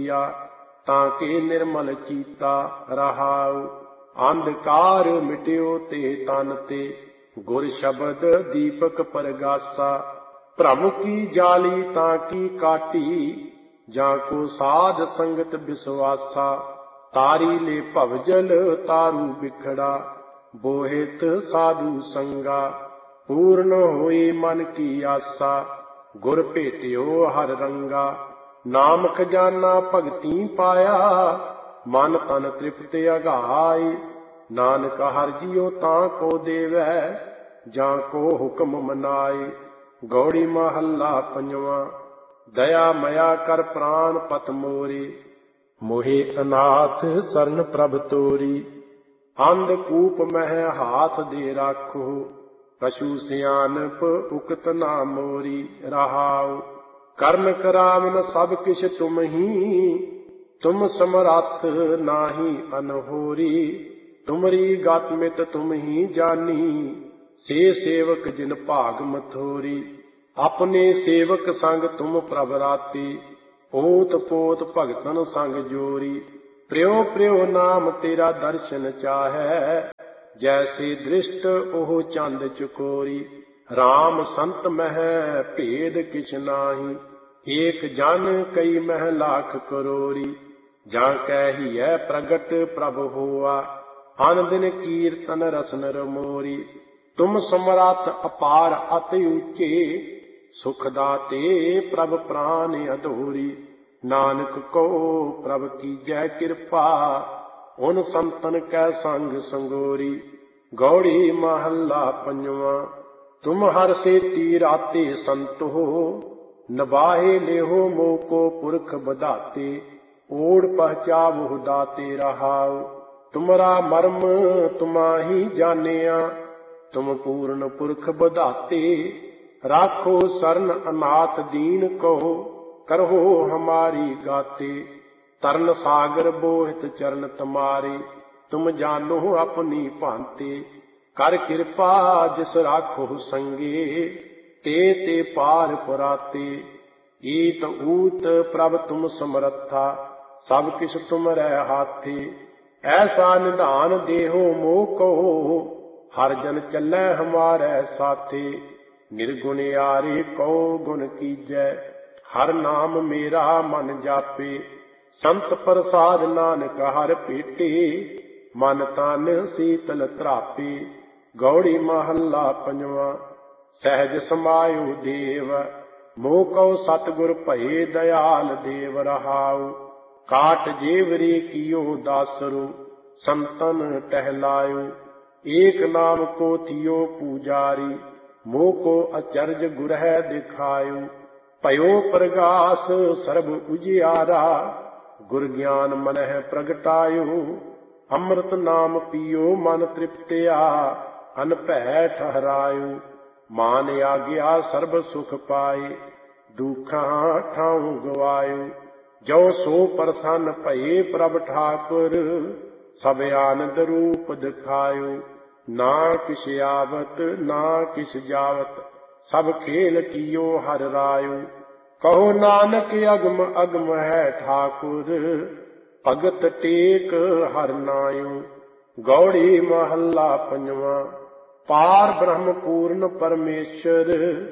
ਪੀਆ ਤਾਂ ਕੇ ਨਿਰਮਲ ਚੀਤਾ ਰਹਾਉ। ਅੰਧਕਾਰ ਮਿਟਿਓ ਤੇ ਤਨ ਤੇ ਗੁਰ ਸ਼ਬਦ ਦੀਪਕ ਪਰਗਾਸਾ। ਭ੍ਰਮ ਕੀ ਜਾਲੀ ਤਾਂ ਕੀ ਕਾਟੀ ਜਾਂ ਕੋ ਸਾਧ ਸੰਗਤ ਵਿਸਵਾਸਾ। ਤਾਰੀ ਲੈ ਭਵਜਲ ਤਾਰੂ ਬਿਖੜਾ ਬੋਹਿਤ ਸਾਧੂ ਸੰਗਾ। ਪੂਰਨ ਹੋਈ ਮਨ ਕੀ ਆਸਾ ਗੁਰ ਭੇਟਿਓ ਹਰ ਰੰਗਾ। ਨਾਮ ਖਜ਼ਾਨਾ ਭਗਤੀ ਪਾਇਆ ਮਨ ਤਨ ਤ੍ਰਿਪਤ ਅਗਾਏ। ਨਾਨਕ ਹਰਿ ਜੀਉ ਤਾਂ ਕੋ ਦੇਵੈ ਜਾਂ ਕੋ ਹੁਕਮ ਮਨਾਏ। ਗੌੜੀ ਮਹੱਲਾ ਪੰਜਵਾਂ। ਦਇਆ ਮਇਆ ਕਰ ਪ੍ਰਾਨ ਪਤ ਮੋਰੇ ਮੋਹਿ ਅਨਾਥ ਸਰਨ ਪ੍ਰਭ ਤੋਰੀ। ਅੰਧਕੂਪ ਮਹਿ ਹਾਥ ਦੇ ਰਾਖੋ ਕਛੂ ਸਿਆਨਪ ਉਕਤ ਨਾ ਮੋਰੀ ਰਹਾਉ। ਕਰਨ ਕਰਾਵਨ ਸਭ ਕਿਛ ਤੁਮ ਹੀ ਤੁਮ ਸਮਰੱਥ ਨਾਹੀ ਅਨਹੋਰੀ। ਤੁਮਰੀ ਗਤ ਮਿਤ ਤੁਮ ਹੀ ਜਾਨੀ ਸੇ ਸੇਵਕ ਜਿਨ ਭਾਗ ਮਥੋਰੀ। ਆਪਣੇ ਸੇਵਕ ਸੰਗ ਤੁਮ ਪ੍ਰਭ ਰਾਤੀ ਓਤ ਪੋਤ ਭਗਤਨ ਸੰਗ ਜੋਰੀ। ਪ੍ਰਿਉ ਪ੍ਰਿਉ ਨਾਮ ਤੇਰਾ ਦਰਸ਼ਨ ਚਾਹੈ ਜੈਸੇ ਦ੍ਰਿਸ਼ਟ ਉਹ ਚੰਦ ਚਕੋਰੀ। ਰਾਮ ਸੰਤ ਮਹਿ ਭੇਦ ਕਿਛ ਨਾਹੀ ਏਕ ਜਨ ਕਈ ਮਹਿ ਲਾਖ ਕਰੋਰੀ। ਜਾਂ ਕਹਿਹੀਐ ਪ੍ਰਗਟ ਪ੍ਰਭ ਹੋਆ ਅਨ ਦਿਨ ਕੀਰਤਨ ਰਸਨ ਰਮੋਰੀ। ਤੁਮ ਸਮਰੱਥ ਅਪਾਰ ਅਤਿ ਉੱਚੇ ਸੁਖ ਦਾਤੇ ਪ੍ਰਭ ਪ੍ਰਾਨ ਅਧੂਰੀ। ਨਾਨਕ ਕੋ ਪ੍ਰਭ ਕੀਜੈ ਕਿਰਪਾ ਉਨ ਸੰਤਨ ਕੈ ਸੰਗ ਸੰਗੋਰੀ। ਗੌੜੀ ਮਹੱਲਾ ਪੰਜਵਾਂ। ਤੁਮ ਹਰ ਸੇਤੀ ਰਾਤੇ ਸੰਤੋ ਨਬਾਹੇ ਲਿਹੋ ਮੋਹ ਕੋ ਪੁਰਖ ਬਧਾਤੇ। ਓੜ ਪਹਚਾਵਹੁ ਦਾਤੇ ਰਹਾਉ। ਤੁਮਰਾ ਮਰਮ ਤੁਮਾਹੀ ਜਾਣਿਆ ਤੁਮ ਪੂਰਨ ਪੁਰਖ ਬਧਾਤੇ। ਰਾਖੋ ਸਰਨ ਅਨਾਥ ਦੀਨ ਕੋ ਕਰਹੁ ਹਮਾਰੀ ਗਾਤੇ। ਤਰਨ ਸਾਗਰ ਬੋਹਿਤ ਚਰਨ ਤੁਮਾਰੇ ਤੁਮ ਜਾਨੋ ਆਪਣੀ ਭਾਂਤੇ। ਕਰ ਕਿਰਪਾ ਜਿਸ ਰਾਖੋ ਸੰਗੇ ਤੇ ਤੇ ਪਾਰ ਪੁਰਾਤੇ। ਈਤ ਊਤ ਪ੍ਰਭ ਤੁਮ ਸਮਰੱਥਾ ਸਭ ਕਿਛ ਤੁਮਰੈ ਹਾਥੇ। ਐਸਾ ਨਿਧਾਨ ਦੇਹੋ ਮੋਹ ਕੋ ਹਰ ਜਨ ਚੱਲੈ ਹਮਾਰੈ ਸਾਥੇ। ਨਿਰਗੁਣਿਆਰੇ ਕਉ ਗੁਣ ਕੀਜੈ ਹਰ ਨਾਮ ਮੇਰਾ ਮਨ ਜਾਪੇ। ਸੰਤ ਪ੍ਰਸਾਦ ਨਾਨਕ ਹਰ ਭੇਟੇ ਮਨ ਤਨ ਸੀਤਲ ਧਰਾਪੇ। ਗੌੜੀ ਮਹੱਲਾ ਪੰਜਵਾਂ। ਸਹਿਜ ਸਮਾਇਓ ਦੇਵ ਮੋਹ ਕਉ ਸਤਿਗੁਰ ਭਏ ਦਇਆਲ ਦੇਵ ਰਹਾਉ। ਕਾਟ ਜੇਵਰੀ ਕੀਓ ਦਾਸਰੋ ਸੰਤਨ ਟਹਿਲਾਇਓ। ਏਕ ਨਾਮ ਕੋ ਥਿਓ ਪੂਜਾਰੀ ਮੋਹ ਕੋ ਅਚਰਜ ਗੁਰਹਿ ਦਿਖਾਇਓ। ਭਇਓ ਪ੍ਰਗਾਸ ਸਰਬ ਉਜਿਆਰਾ ਗੁਰ ਗਿਆਨ ਮਨਹਿ ਪ੍ਰਗਟਾਇਓ। ਅੰਮ੍ਰਿਤ ਨਾਮ ਪੀਓ ਮਨ ਤ੍ਰਿਪਤਿਆ ਅਨ ਭੈ ਠਹਰਾਇਓ। ਮਾਨ ਆਗਿਆ ਸਰਬ ਸੁਖ ਪਾਏ ਦੁਖਾਂ ਠਾਉ ਗਵਾਇਓ। ਜੋ ਸੋ ਪ੍ਰਸੰਨ ਭਏ ਪ੍ਰਭ ਠਾਕੁਰ ਸਭ ਆਨੰਦ ਰੂਪ ਦਿਖਾਇਓ। ਨਾ ਕਿਛ ਆਵਤ ਨਾ ਕਿਛ ਜਾਵਤ ਸਭ ਖੇਲ ਕੀਓ ਹਰ ਰਾਇਓ। ਕਹੋ ਨਾਨਕ ਅਗਮ ਅਗਮ ਹੈ ਠਾਕੁਰ ਭਗਤ ਟੇਕ ਹਰ ਨਾਇਓ। ਗੌੜੀ ਮਹੱਲਾ ਪੰਜਵਾਂ। ਪਾਰ ਬ੍ਰਹਮ ਪੂਰਨ ਪਰਮੇਸ਼ਰ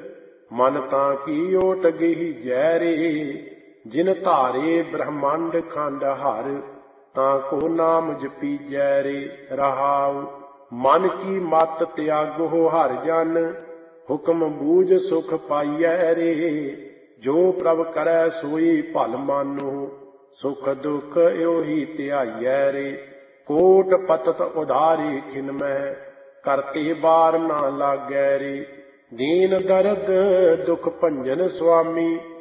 ਮਨ ਤਾਂ ਕੀ ਓਟ ਗਈ ਜੈਰੇ। ਜਿਨ ਧਾਰੇ ਬ੍ਰਹਮੰਡ ਖੰਡ ਹਰ ਤਾਂ ਕੋ ਨਾਮ ਜਪੀਜੈ ਰੇ ਰਹਾਉ। ਮਨ ਕੀ ਮਤ ਤਿਆਗੋ ਹਰ ਜਨ ਹੁਕਮ ਬੂਝ ਸੁਖ ਪਾਈਐ ਰੇ। ਜੋ ਪ੍ਰਭ ਕਰੈ ਸੋਈ ਭਲ ਮਾਨੋ ਸੁਖ ਦੁਖ ਏਹੀ ਧਿਆਈਐ ਰੇ। ਕੋਟ ਪਤਤ ਉਧਾਰੀ ਖਿਨਮਹਿ ਕਰਤੇ ਬਾਰ ਨਾ ਲਾਗੈ ਰੇ। ਦੀਨ ਦਰਦ ਦੁਖ ਭੰਜਨ ਸੁਆਮੀ